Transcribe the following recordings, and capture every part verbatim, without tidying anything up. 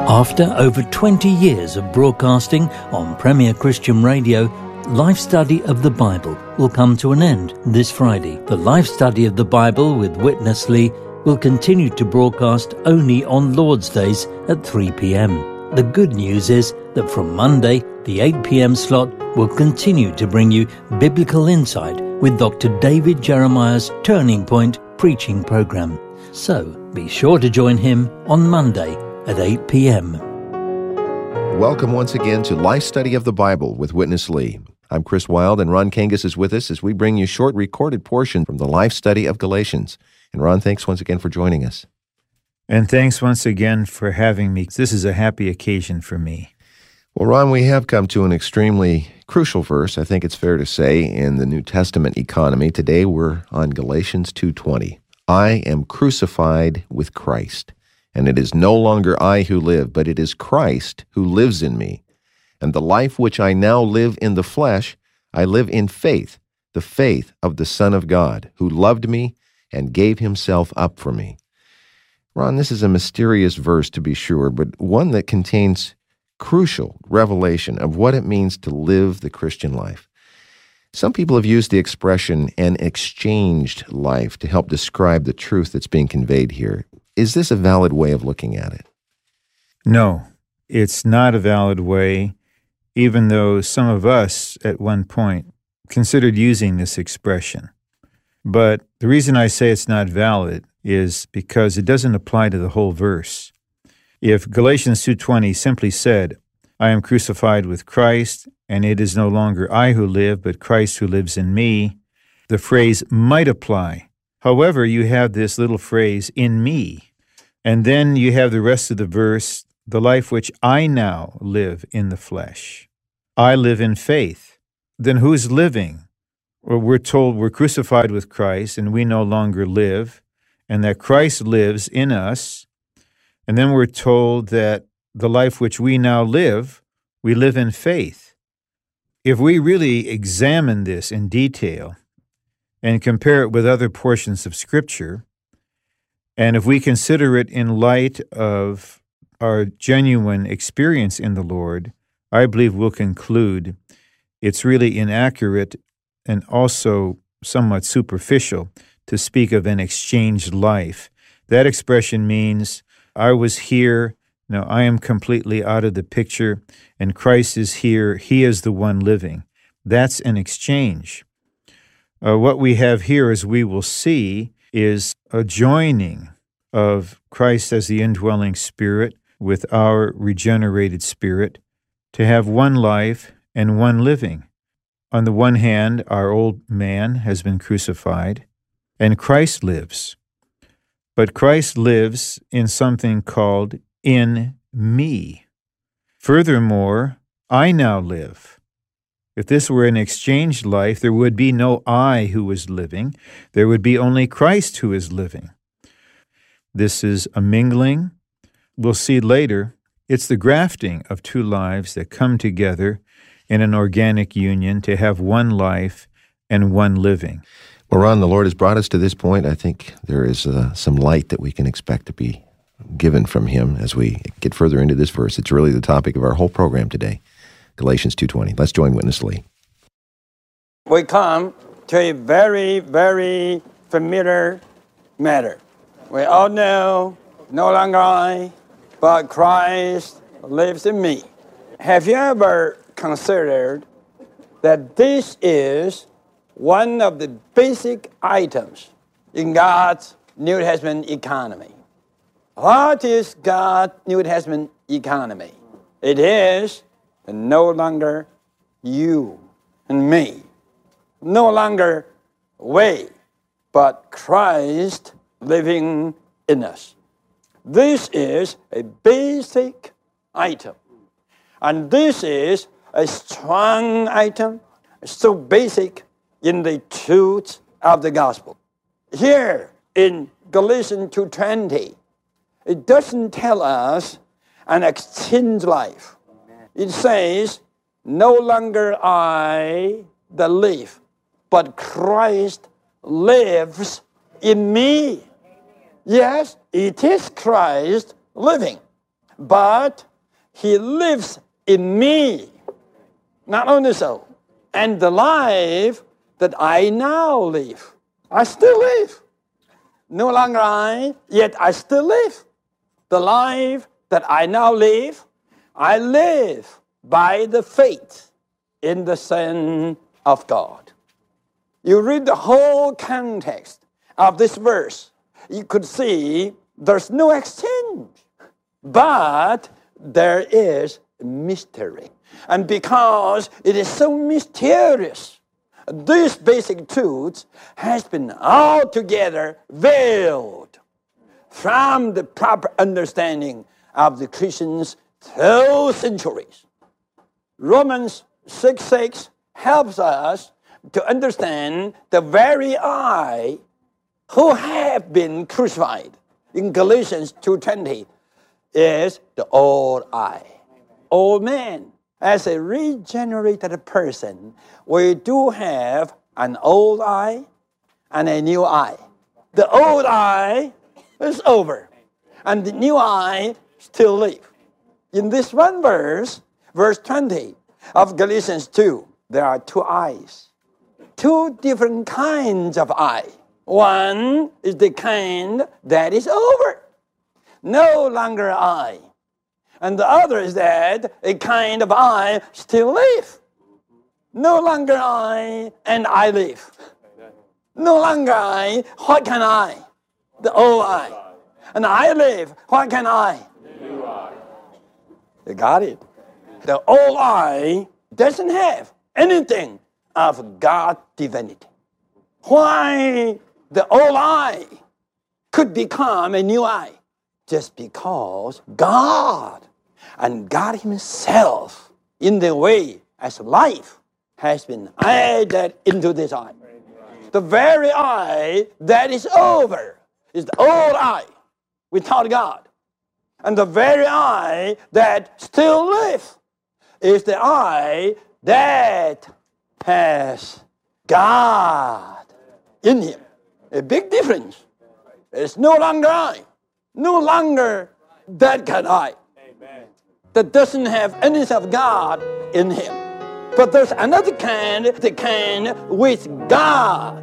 After over twenty years of broadcasting on Premier Christian Radio, Life Study of the Bible will come to an end this Friday. The Life Study of the Bible with Witness Lee will continue to broadcast only on Lord's Days at three p.m. The good news is that from Monday, the eight p.m. slot will continue to bring you biblical insight with Doctor David Jeremiah's Turning Point preaching program. So be sure to join him on Monday at eight p.m. Welcome once again to Life Study of the Bible with Witness Lee. I'm Chris Wilde, and Ron Kangas is with us as we bring you a short recorded portion from the Life Study of Galatians. And Ron, thanks once again for joining us. And thanks once again for having me. This is a happy occasion for me. Well, Ron, we have come to an extremely crucial verse, I think it's fair to say, in the New Testament economy. Today we're on Galatians two twenty. I am crucified with Christ, and it is no longer I who live, but it is Christ who lives in me. And the life which I now live in the flesh, I live in faith, the faith of the Son of God, who loved me and gave himself up for me. Ron, this is a mysterious verse to be sure, but one that contains crucial revelation of what it means to live the Christian life. Some people have used the expression an exchanged life to help describe the truth that's being conveyed here. Is this a valid way of looking at it? No, it's not a valid way, even though some of us at one point considered using this expression. But the reason I say it's not valid is because it doesn't apply to the whole verse. If Galatians two twenty simply said, I am crucified with Christ, and it is no longer I who live, but Christ who lives in me, the phrase might apply. However, you have this little phrase, in me, and then you have the rest of the verse, the life which I now live in the flesh. I live in faith. Then who's living? Well, we're told we're crucified with Christ, and we no longer live, and that Christ lives in us. And then we're told that the life which we now live, we live in faith. If we really examine this in detail and compare it with other portions of Scripture, and if we consider it in light of our genuine experience in the Lord, I believe we'll conclude it's really inaccurate and also somewhat superficial to speak of an exchanged life. That expression means I was here, now I am completely out of the picture, and Christ is here, he is the one living. That's an exchange. Uh, what we have here, as we will see, is a joining of Christ as the indwelling Spirit with our regenerated spirit to have one life and one living. On the one hand, our old man has been crucified, and Christ lives. But Christ lives in something called in me. Furthermore, I now live. If this were an exchanged life, there would be no I who is living. There would be only Christ who is living. This is a mingling. We'll see later. It's the grafting of two lives that come together in an organic union to have one life and one living. Well, Ron, the Lord has brought us to this point. I think there is uh, some light that we can expect to be given from him as we get further into this verse. It's really the topic of our whole program today, Galatians two twenty. Let's join Witness Lee. We come to a very, very familiar matter. We all know, no longer I, but Christ lives in me. Have you ever considered that this is one of the basic items in God's New Testament economy? What is God's New Testament economy? It is no longer you and me, no longer we, but Christ living in us. This is a basic item, and this is a strong item, so basic in the truth of the gospel. Here in Galatians two twenty, it doesn't tell us an exchange life. It says, no longer I that live, but Christ lives in me. Yes, it is Christ living. but he lives in me. Not only so, and the life that I now live, I still live. No longer I, yet I still live. The life that I now live, I live by the faith in the Son of God. You read the whole context of this verse, you could see there's no exchange, but there is mystery. And because it is so mysterious, this basic truth has been altogether veiled from the proper understanding of the Christians through centuries. Romans six six helps us to understand the very I who have been crucified. In Galatians two twenty is the old I, old man. As a regenerated person, we do have an old I and a new I. The old I is over, and the new I still live. In this one verse, verse twenty of Galatians two, there are two I's, two different kinds of I. One is the kind that is over, no longer I. And the other is that a kind of I still live. No longer I, and I live. No longer I, what can I? The old I. And I live, what can I? New I. You got it. The old I doesn't have anything of God's divinity. Why the old I could become a new I? Just because God and God himself, in the way as life, has been added into this I. The very I that is over is the old I without God. And the very I that still lives is the I that has God in him. A big difference. It's no longer I. No longer that kind I. Amen. That doesn't have anything of God in him. But there's another kind, the kind with God.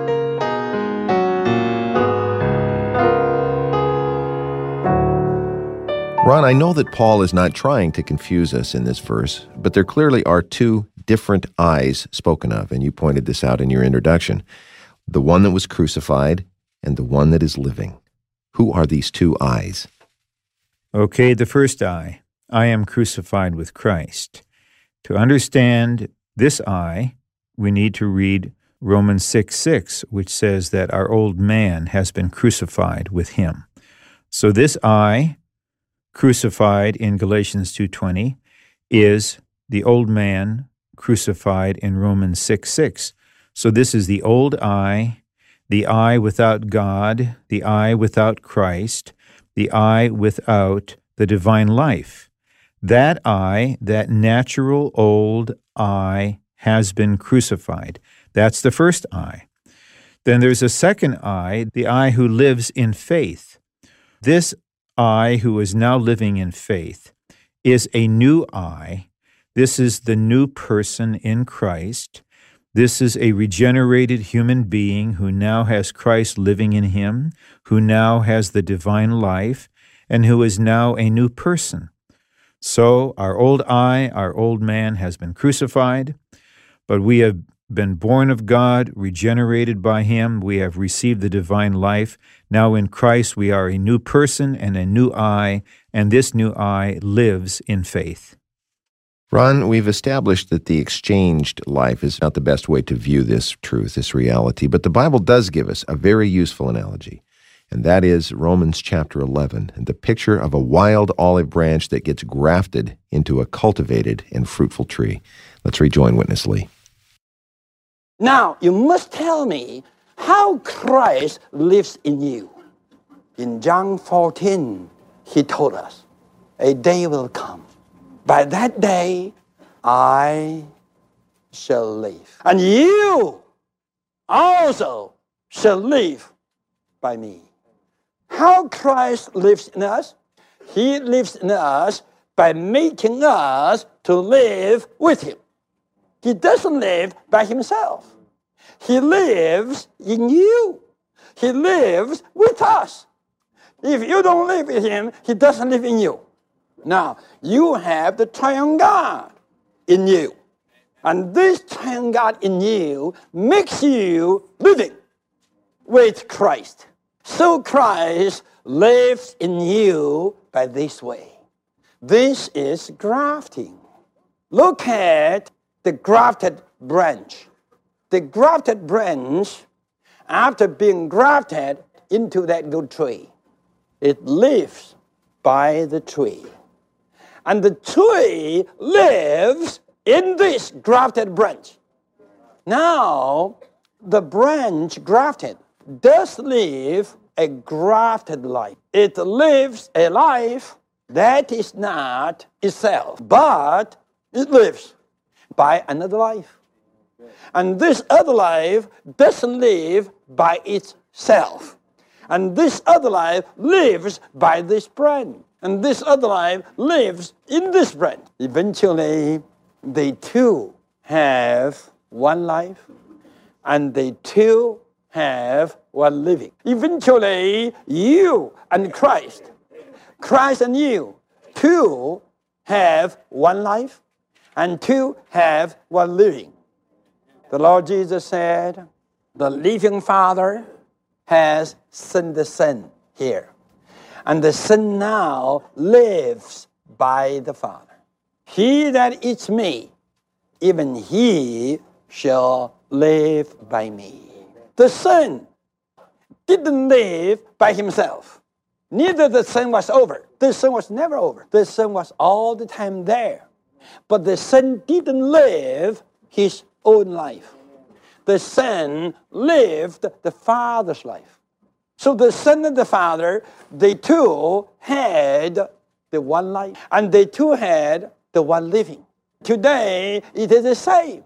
Ron, I know that Paul is not trying to confuse us in this verse, but there clearly are two different I's spoken of, and you pointed this out in your introduction. The one that was crucified and the one that is living. Who are these two I's? Okay, the first I. I am crucified with Christ. To understand this I, we need to read Romans six six, which says that our old man has been crucified with him. So this I, crucified in Galatians two twenty, is the old man crucified in Romans six six. So this is the old I, the I without God, the I without Christ, the I without the divine life. That I, that natural old I, has been crucified. That's the first I. Then there's a second I, the I who lives in faith. This I who is now living in faith is a new I. This is the new person in Christ. This is a regenerated human being who now has Christ living in him, who now has the divine life, and who is now a new person. So our old I, our old man, has been crucified, but we have been born of God, regenerated by him. We have received the divine life. Now in Christ we are a new person and a new I, and this new I lives in faith. Ron, we've established that the exchanged life is not the best way to view this truth, this reality, but the Bible does give us a very useful analogy, and that is Romans chapter eleven, and the picture of a wild olive branch that gets grafted into a cultivated and fruitful tree. Let's rejoin Witness Lee. Now, you must tell me how Christ lives in you. In John fourteen, he told us, a day will come. By that day, I shall live. And you also shall live by me. How Christ lives in us? He lives in us by making us to live with him. He doesn't live by himself. He lives in you. He lives with us. If you don't live with him, he doesn't live in you. Now, you have the triune God in you. And this triune God in you makes you living with Christ. So Christ lives in you by this way. This is grafting. Look at the grafted branch. The grafted branch, after being grafted into that good tree, it lives by the tree. And the tree lives in this grafted branch. Now, the branch grafted does live a grafted life. It lives a life that is not itself, but it lives by another life. And this other life doesn't live by itself. And this other life lives by this branch. And this other life lives in this branch. Eventually, they too have one life, and they too have one living. Eventually, you and Christ, Christ and you, two have one life, and two have one living. The Lord Jesus said, the living Father has sent the Son here. And the Son now lives by the Father. He that eats me, even he shall live by me. The Son didn't live by himself. Neither the Son was over. The Son was never over. The Son was all the time there. But the Son didn't live his own life. The Son lived the Father's life. So the Son and the Father, they two had the one life, and they two had the one living. Today, it is the same.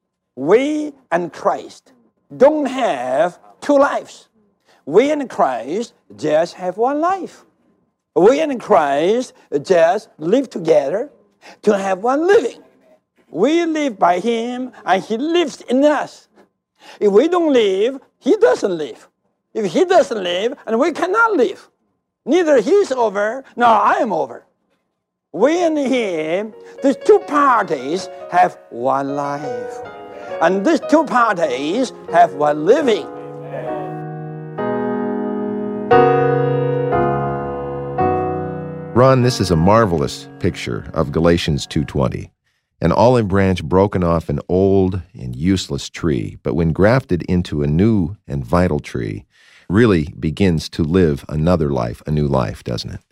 We and Christ don't have two lives. We and Christ just have one life. We and Christ just live together to have one living. We live by him, and he lives in us. If we don't live, he doesn't live. If he doesn't live, and we cannot live. Neither he's over, nor I am over. We and him, these two parties have one life. And these two parties have one living. Ron, this is a marvelous picture of Galatians two twenty. An olive branch broken off an old and useless tree, but when grafted into a new and vital tree, really begins to live another life, a new life, doesn't it?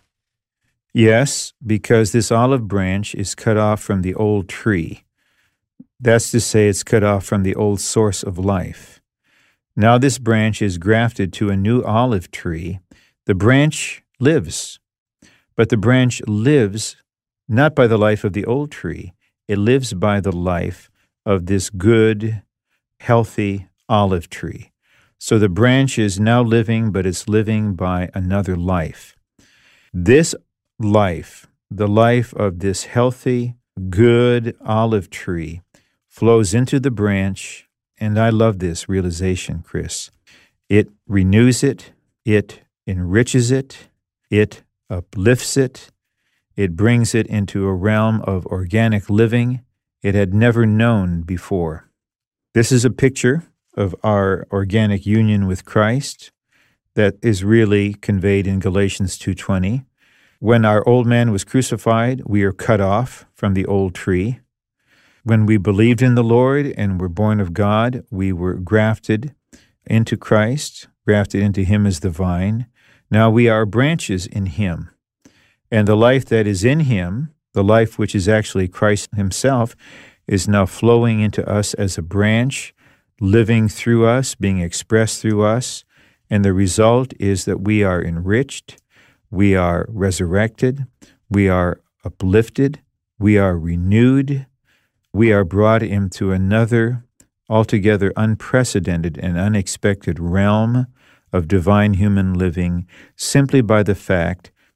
Yes, because this olive branch is cut off from the old tree. That's to say, it's cut off from the old source of life. Now this branch is grafted to a new olive tree. The branch lives, but the branch lives not by the life of the old tree. It lives by the life of this good, healthy olive tree. So the branch is now living, but it's living by another life. This life, the life of this healthy, good olive tree, flows into the branch, and I love this realization, Chris. It renews it, it enriches it, it uplifts it, it brings it into a realm of organic living it had never known before. This is a picture of our organic union with Christ that is really conveyed in Galatians two twenty. When our old man was crucified, we are cut off from the old tree. When we believed in the Lord and were born of God, we were grafted into Christ, grafted into him as the vine. Now we are branches in him. And the life that is in him, the life which is actually Christ himself, is now flowing into us as a branch, living through us, being expressed through us. And the result is that we are enriched, we are resurrected, we are uplifted, we are renewed, we are brought into another altogether unprecedented and unexpected realm of divine human living simply by the fact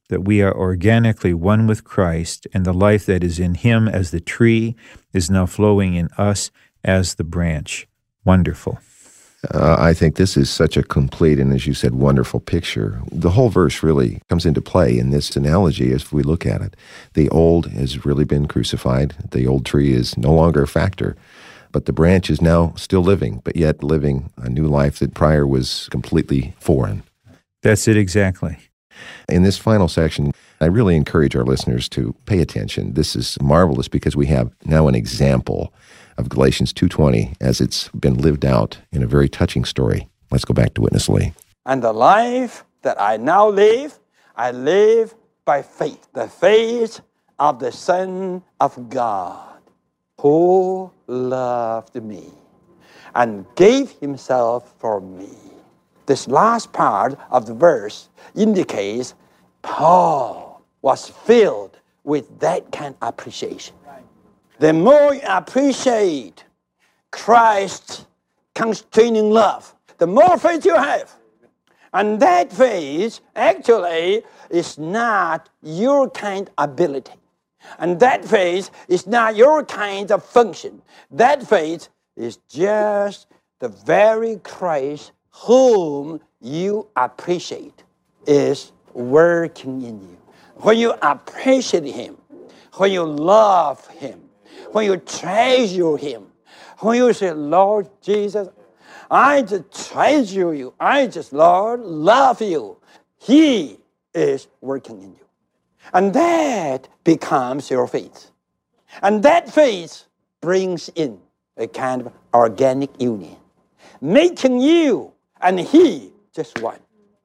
that we are organically one with Christ, and the life that is in him as the tree is now flowing in us as the branch. Wonderful. Uh, I think this is such a complete and, as you said, wonderful picture. The whole verse really comes into play in this analogy as we look at it. The old has really been crucified. The old tree is no longer a factor, but the branch is now still living, but yet living a new life that prior was completely foreign. That's it exactly. In this final section, I really encourage our listeners to pay attention. This is marvelous because we have now an example of Galatians two twenty as it's been lived out in a very touching story. Let's go back to Witness Lee. And the life that I now live, I live by faith, the faith of the Son of God, who loved me and gave himself for me. This last part of the verse indicates Paul was filled with that kind of appreciation. The more you appreciate Christ's constraining love, the more faith you have. And that faith actually is not your kind of ability. And that faith is not your kind of function. That faith is just the very Christ whom you appreciate is working in you. When you appreciate him, when you love him, when you treasure him, when you say, Lord Jesus, I just treasure you, I just, Lord, love you, he is working in you. And that becomes your faith. And that faith brings in a kind of organic union, making you and he just one.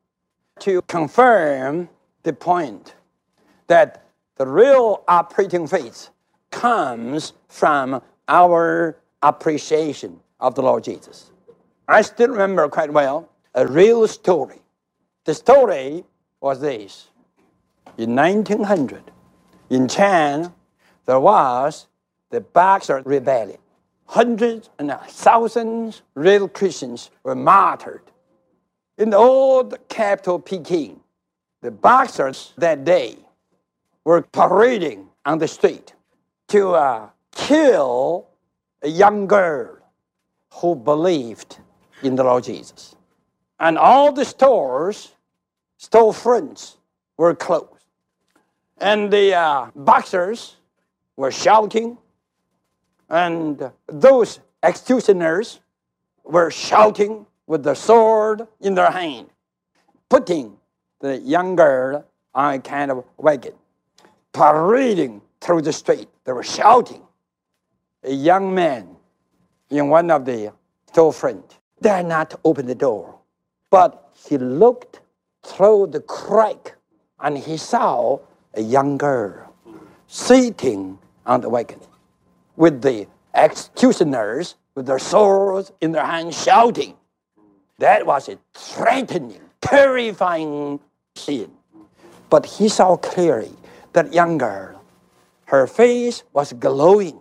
To confirm the point that the real operating faith comes from our appreciation of the Lord Jesus. I still remember quite well a real story. The story was this. In nineteen hundred, in China, there was the Boxer Rebellion. Hundreds and thousands of real Christians were martyred. In the old capital, Peking, the Boxers that day were parading on the street to uh, kill a young girl who believed in the Lord Jesus. And all the stores, storefronts were closed. And the uh, Boxers were shouting, and those executioners were shouting with the sword in their hand, putting the young girl on a kind of wagon, parading through the street. They were shouting. A young man in one of the storefront dared not open the door, but he looked through the crack and he saw a young girl sitting on the wagon with the executioners with their swords in their hands shouting. That was a threatening, terrifying scene. But he saw clearly that young girl, her face was glowing,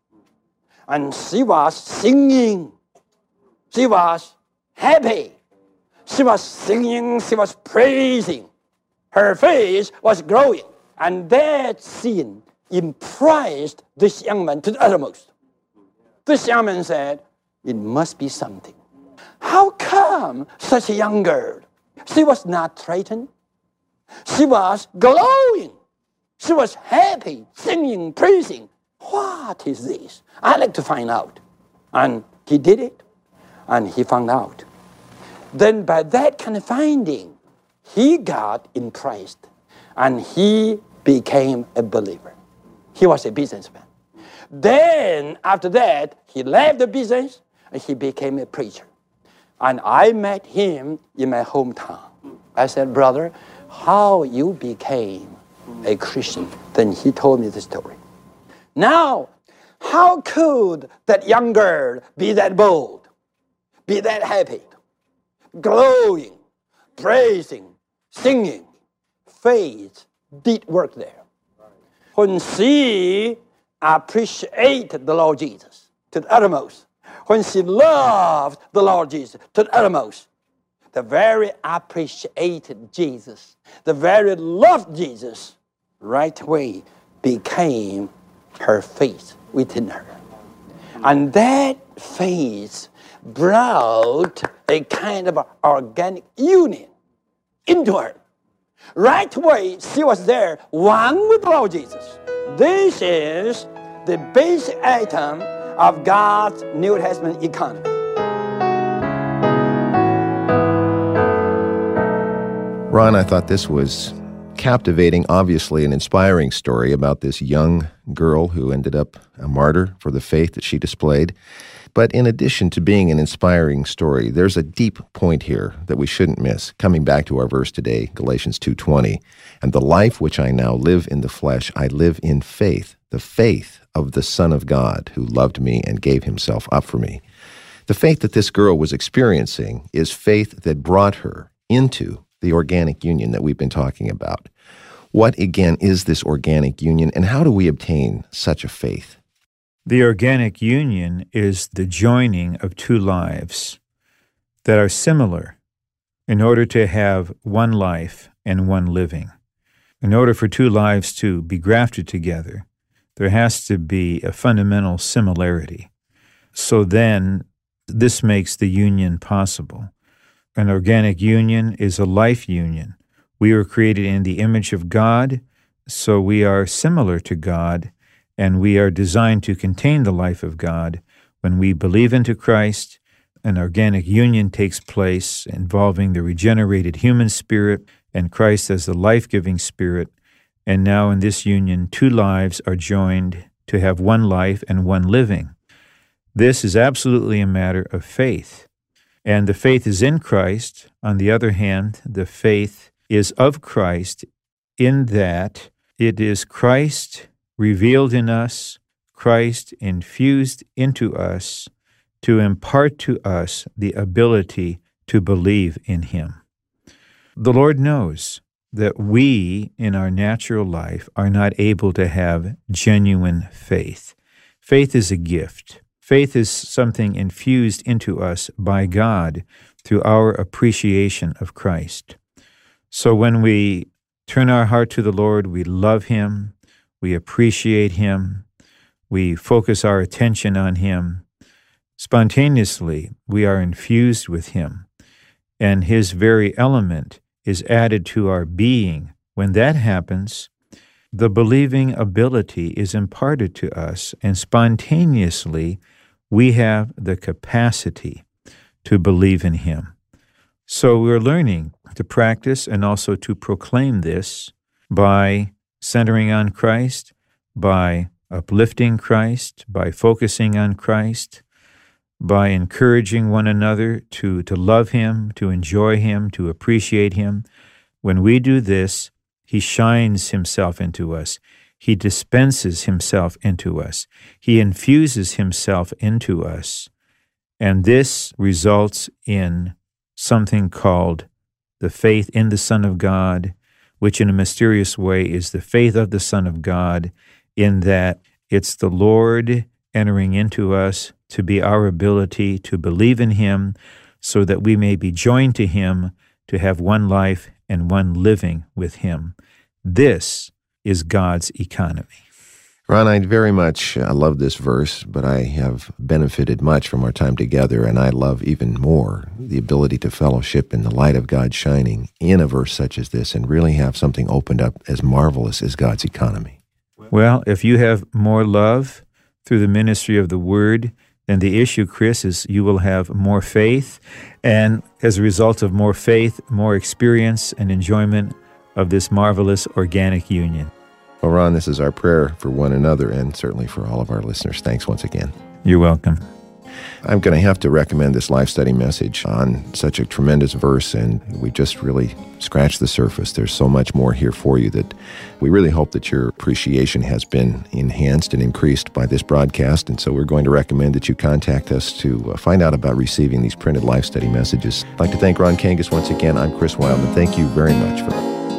and she was singing. She was happy. She was singing, she was praising. Her face was glowing. And that scene impressed this young man to the uttermost. This young man said, it must be something. How come such a young girl? She was not threatened. She was glowing. She was happy, singing, praising. What is this? I'd like to find out. And he did it, and he found out. Then by that kind of finding, he got impressed, and he became a believer. He was a businessman. Then, after that, he left the business, and he became a preacher. And I met him in my hometown. I said, brother, how you became a Christian? Then he told me the story. Now, how could that young girl be that bold, be that happy, glowing, praising, singing? Faith did work there. When she appreciated the Lord Jesus to the uttermost, when she loved the Lord Jesus to the uttermost, the very appreciated Jesus, the very loved Jesus, right away became her faith within her. And that faith brought a kind of organic union into her. Right away, she was there, one with the Lord Jesus. This is the basic item of God's New Testament economy. Ron, I thought this was captivating, obviously an inspiring story about this young girl who ended up a martyr for the faith that she displayed. But in addition to being an inspiring story, there's a deep point here that we shouldn't miss. Coming back to our verse today, Galatians two twenty, and the life which I now live in the flesh, I live in faith, the faith of the Son of God who loved me and gave himself up for me. The faith that this girl was experiencing is faith that brought her into the organic union that we've been talking about. What, again, is this organic union, and how do we obtain such a faith? The organic union is the joining of two lives that are similar in order to have one life and one living. In order for two lives to be grafted together, there has to be a fundamental similarity. So then, this makes the union possible. An organic union is a life union. We were created in the image of God, so we are similar to God, and we are designed to contain the life of God. When we believe into Christ, an organic union takes place involving the regenerated human spirit and Christ as the life-giving spirit, and now in this union, two lives are joined to have one life and one living. This is absolutely a matter of faith. And the faith is in Christ. On the other hand, the faith is of Christ in that it is Christ revealed in us, Christ infused into us to impart to us the ability to believe in Him. The Lord knows that we, in our natural life, are not able to have genuine faith. Faith is a gift. Faith is something infused into us by God through our appreciation of Christ. So when we turn our heart to the Lord, we love Him, we appreciate Him, we focus our attention on Him, spontaneously we are infused with Him, and His very element is added to our being. When that happens, the believing ability is imparted to us, and spontaneously we have the capacity to believe in Him. So we're learning to practice and also to proclaim this by centering on Christ, by uplifting Christ, by focusing on Christ, by encouraging one another to, to love Him, to enjoy Him, to appreciate Him. When we do this, He shines Himself into us. He dispenses Himself into us. He infuses Himself into us. And this results in something called the faith in the Son of God, which in a mysterious way is the faith of the Son of God, in that it's the Lord entering into us to be our ability to believe in Him so that we may be joined to Him to have one life and one living with Him. This is God's economy. Ron, I very much uh, love this verse, but I have benefited much from our time together, and I love even more the ability to fellowship in the light of God shining in a verse such as this and really have something opened up as marvelous as God's economy. Well, if you have more love through the ministry of the Word, then the issue, Chris, is you will have more faith, and as a result of more faith, more experience and enjoyment of this marvelous organic union. Well, Ron, this is our prayer for one another and certainly for all of our listeners. Thanks once again. You're welcome. I'm going to have to recommend this life study message on such a tremendous verse, and we just really scratched the surface. There's so much more here for you that we really hope that your appreciation has been enhanced and increased by this broadcast, and so we're going to recommend that you contact us to uh, find out about receiving these printed life study messages. I'd like to thank Ron Kangas once again. I'm Chris Wildman. Thank you very much for